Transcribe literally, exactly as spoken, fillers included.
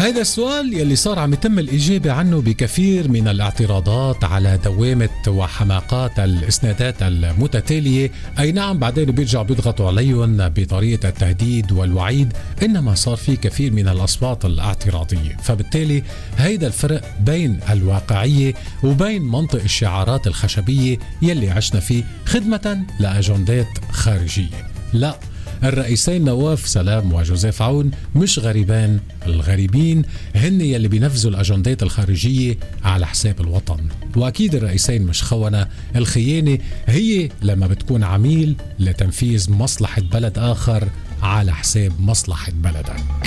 هذا السؤال يلي صار عم يتم الإجابة عنه بكثير من الاعتراضات على دوامة وحماقات الإسنادات المتتالية. أي نعم بعدين بيرجعوا بيضغطوا عليهم بطريقة التهديد والوعيد، إنما صار في كثير من الأصوات الاعتراضية. فبالتالي هيدا الفرق بين الواقعية وبين منطق الشعارات الخشبية يلي عشنا فيه خدمة لأجندات خارجية. لا، الرئيسين نواف سلام وجوزيف عون مش غريبان، الغريبين هن يلي بينفذوا الأجندات الخارجية على حساب الوطن. وأكيد الرئيسين مش خونة، الخيانة هي لما بتكون عميل لتنفيذ مصلحة بلد آخر على حساب مصلحة بلدك.